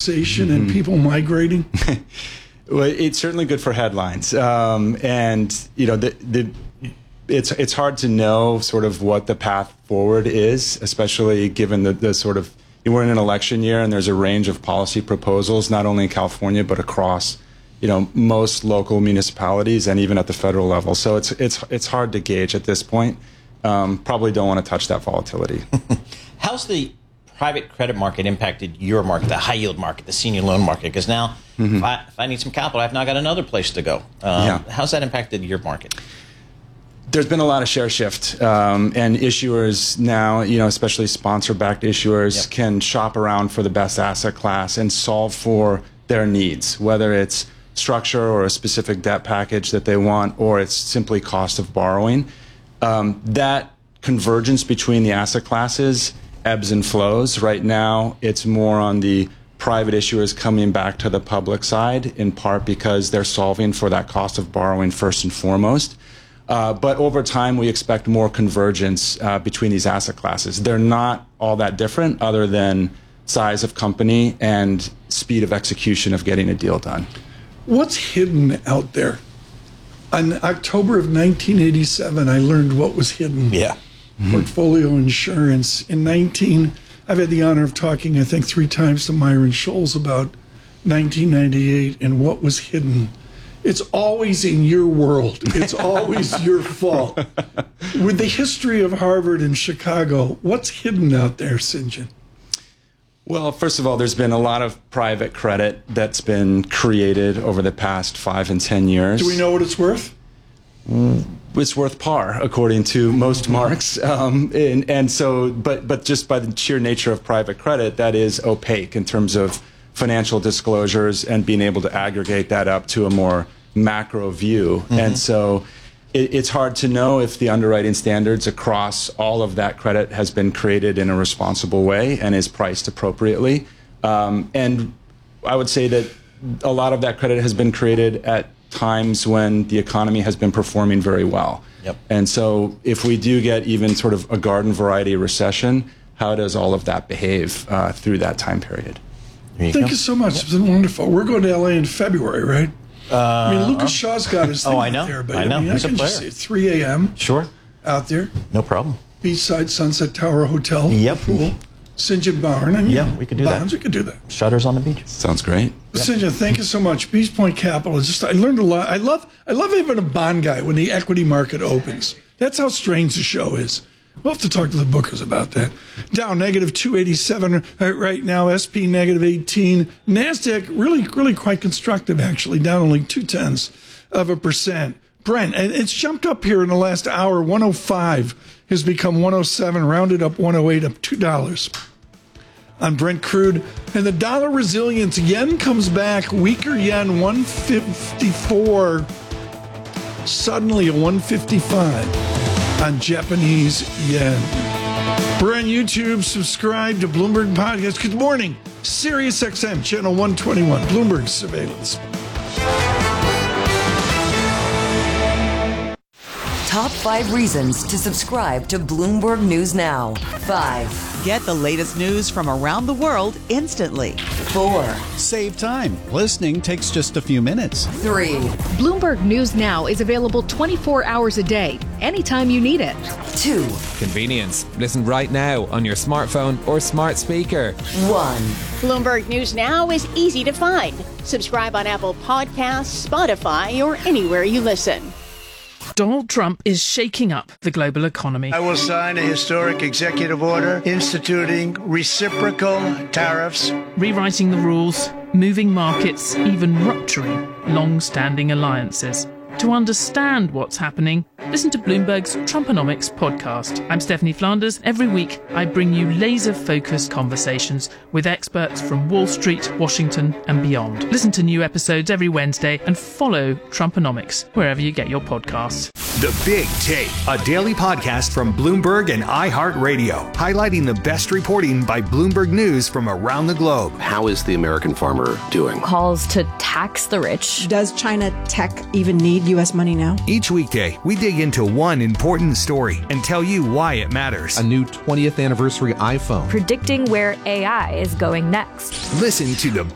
taxation and people migrating? Well, it's certainly good for headlines. And, you know, it's hard to know sort of what the path forward is, especially given the sort of, we're in an election year and there's a range of policy proposals, not only in California, but across, you know, most local municipalities and even at the federal level. So it's hard to gauge at this point. Probably don't want to touch that volatility. How's the private credit market impacted your market, the high yield market, the senior loan market? Because now if I need some capital, I've now got another place to go. How's that impacted your market? There's been a lot of share shift, and issuers now, you know, especially sponsor-backed issuers, can shop around for the best asset class and solve for their needs, whether it's structure or a specific debt package that they want, or it's simply cost of borrowing. That convergence between the asset classes ebbs and flows. Right now, it's more on the private issuers coming back to the public side, in part because they're solving for that cost of borrowing first and foremost. But over time, we expect more convergence between these asset classes. They're not all that different other than size of company and speed of execution of getting a deal done. What's hidden out there? In October of 1987, I learned what was hidden. Portfolio insurance. I've had the honor of talking, I think, 3 times to Myron Scholes about 1998 and what was hidden. It's always in your world. It's always your fault. With the history of Harvard and Chicago, what's hidden out there, St. John? Well, first of all, there's been a lot of private credit that's been created over the past 5 and 10 years. Do we know what it's worth? It's worth par, according to most marks. And so, but just by the sheer nature of private credit, that is opaque in terms of financial disclosures and being able to aggregate that up to a more macro view. And so it's hard to know if the underwriting standards across all of that credit has been created in a responsible way and is priced appropriately. And I would say that a lot of that credit has been created at times when the economy has been performing very well. And so if we do get even sort of a garden variety recession, how does all of that behave through that time period? Thank you so much. It's been wonderful. We're going to LA in February, right? I mean, Lucas Shaw's got his thing out there. But I know. He's a player. Just say 3 a.m. Sure. Out there. No problem. Beachside Sunset Tower Hotel. Pool. St. John Barn. And we could do that. We could do that. Shutters on the beach. Sounds great. St. John, thank you so much. Beach Point Capital. I learned a lot. I love having a bond guy when the equity market opens. That's how strange the show is. We'll have to talk to the bookers about that. Dow negative 287 right now. SP negative 18. NASDAQ really quite constructive, actually. Down only 0.2%. Brent, and it's jumped up here in the last hour. 105 has become 107, rounded up 108, up $2 on Brent crude. And the dollar resilience, yen comes back. Weaker yen, 154. Suddenly a 155 on Japanese yen. We're on YouTube. Subscribe to Bloomberg Podcast. Good morning. Sirius XM, channel 121, Bloomberg Surveillance. Top 5 reasons to subscribe to Bloomberg News Now. 5. Get the latest news from around the world instantly. 4. Save time. Listening takes just a few minutes. 3. Bloomberg News Now is available 24 hours a day, anytime you need it. 2. Convenience. Listen right now on your smartphone or smart speaker. 1. Bloomberg News Now is easy to find. Subscribe on Apple Podcasts, Spotify, or anywhere you listen. Donald Trump is shaking up the global economy. I will sign a historic executive order instituting reciprocal tariffs, rewriting the rules, moving markets, even rupturing long-standing alliances. To understand what's happening, listen to Bloomberg's Trumponomics podcast. I'm Stephanie Flanders. Every week, I bring you laser-focused conversations with experts from Wall Street, Washington, and beyond. Listen to new episodes every Wednesday and follow Trumponomics wherever you get your podcasts. The Big Take, a daily podcast from Bloomberg and iHeartRadio, highlighting the best reporting by Bloomberg News from around the globe. How is the American farmer doing? Calls to tax the rich. Does China tech even need U.S. money now? Each weekday, we dig into one important story and tell you why it matters. A new 20th anniversary iPhone. Predicting where AI is going next. Listen to the